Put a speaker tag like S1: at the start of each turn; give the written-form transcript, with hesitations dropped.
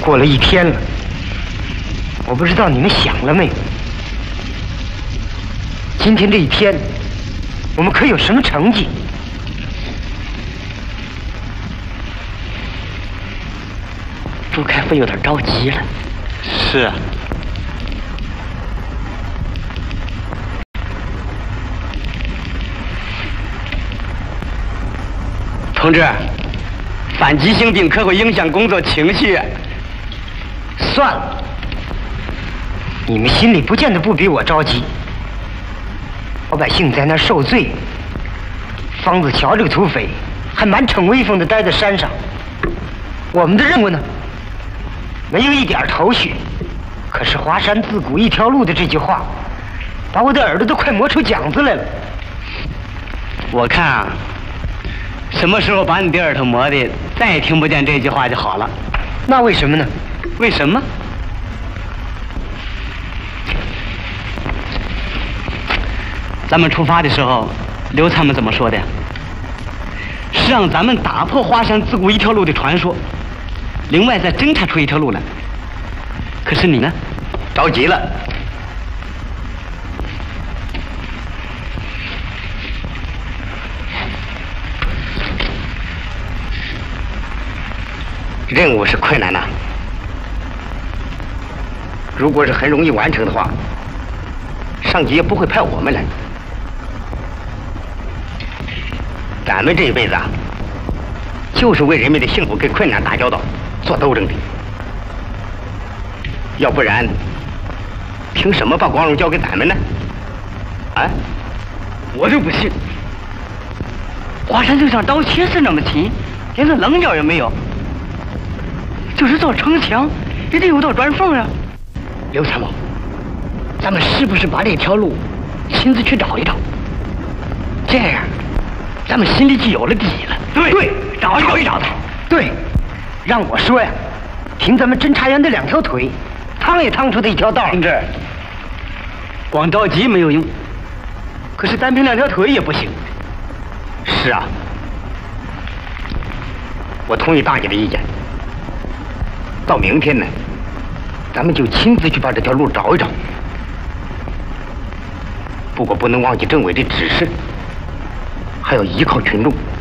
S1: 过了1天了，我不知道你们想了没有？今天这1天，我们可有什么成绩？
S2: 朱开复有点着急了。
S3: 是啊。
S2: 同志，犯急性病可会影响工作情绪。
S1: 算了，你们心里不见得不比我着急。老百姓在那儿受罪，方子乔这个土匪还满逞威风的待在山上。我们的任务呢，没有一点头绪。可是华山自古一条路的这句话，把我的耳朵都快磨出茧子来了。
S2: 我看啊，什么时候把你的耳朵磨的再也听不见这句话就好了。
S1: 那为什么呢？
S2: 为什么？咱们出发的时候，刘参谋怎么说的？是让咱们打破华山自古一条路的传说，另外再侦查出一条路来。可是你呢，着急了。
S4: 任务是困难的，如果是很容易完成的话，上级也不会派我们来。咱们这一辈子啊，就是为人民的幸福跟困难打交道、做斗争的。要不然，凭什么把光荣交给咱们呢？啊？
S2: 我就不信，华山就像刀切似那么近，连个棱角也没有。就是造城墙，也得有道砖缝啊。刘参谋，咱们是不是把这条路亲自去找一找？这样，咱们心里就有了底了。
S1: 对，
S2: 找一找他。
S1: 对，让我说呀，凭咱们侦查员的2条腿，趟也趟出的一条道。
S2: 同志，光着急没有用，可是单凭2条腿也不行。
S4: 是啊，我同意大姐的意见。到明天呢，咱们就亲自去把这条路找一找。不过不能忘记政委的指示，还要依靠群众。